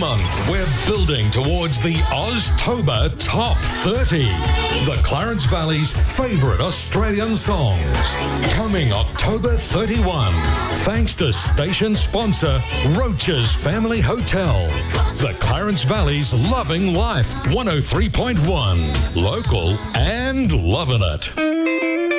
month, we're building towards the Oztober Top 30. The Clarence Valley's favourite Australian songs. Coming October 31. Thanks to station sponsor Roach's Family Hotel. The Clarence Valley's Loving Life 103.1. Local and loving it.